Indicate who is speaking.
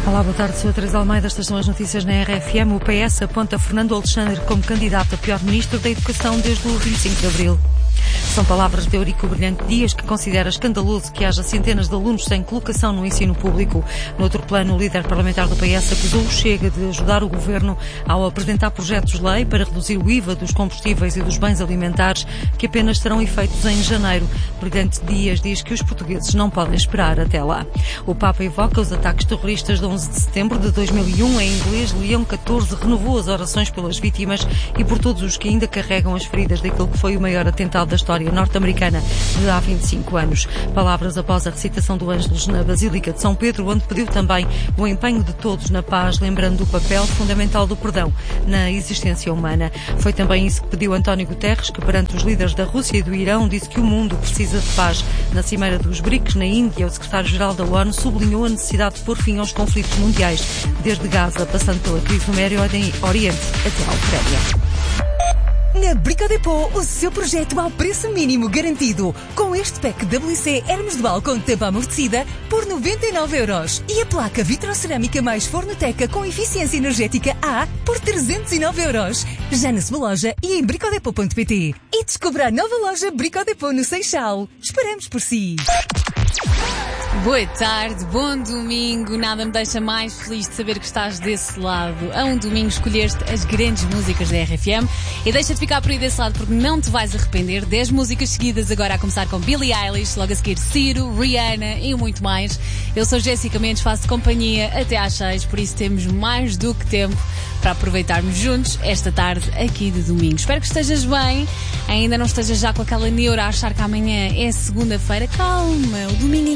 Speaker 1: Olá, boa tarde, sou a Teresa Almeida, estas são as notícias na RFM. O PS aponta Fernando Alexandre como candidato a pior ministro da Educação desde o 25 de Abril. São palavras de Eurico Brilhante Dias, que considera escandaloso que haja centenas de alunos sem colocação no ensino público. No outro plano, o líder parlamentar do PS acusou o Chega de ajudar o governo ao apresentar projetos de lei para reduzir o IVA dos combustíveis e dos bens alimentares, que apenas terão efeitos em janeiro. Brilhante Dias diz que os portugueses não podem esperar até lá. O Papa evoca os ataques terroristas de 11 de setembro de 2001. Em inglês, Leão XIV renovou as orações pelas vítimas e por todos os que ainda carregam as feridas daquele que foi o maior atentado da história norte-americana de há 25 anos. Palavras após a recitação do Ângelus na Basílica de São Pedro, onde pediu também o empenho de todos na paz, lembrando o papel fundamental do perdão na existência humana. Foi também isso que pediu António Guterres, que perante os líderes da Rússia e do Irão disse que o mundo precisa de paz. Na cimeira dos BRICS, na Índia, o secretário-geral da ONU sublinhou a necessidade de pôr fim aos conflitos mundiais, desde Gaza, passando pela crise no Médio Oriente até a Ucrânia.
Speaker 2: Na Brico Dépôt, o seu projeto ao preço mínimo garantido. Com este pack WC Hermes Dual com tampa amortecida por 99€. E a placa vitrocerâmica mais forno-teca com eficiência energética A por 309€. Já na sua loja e em bricodepot.pt. E descubra a nova loja Brico Dépôt no Seixal. Esperamos por si.
Speaker 3: Boa tarde, bom domingo. Nada me deixa mais feliz de saber que estás desse lado. A um domingo escolheste as grandes músicas da RFM e deixa-te ficar por aí desse lado porque não te vais arrepender. 10 músicas seguidas agora a começar com Billie Eilish, logo a seguir Ciro, Rihanna e muito mais. Eu sou Jéssica Mendes, faço companhia até às 6, por isso temos mais do que tempo para aproveitarmos juntos esta tarde aqui de domingo. Espero que estejas bem, ainda não estejas já com aquela neura a achar que amanhã é segunda-feira. Calma, o domingo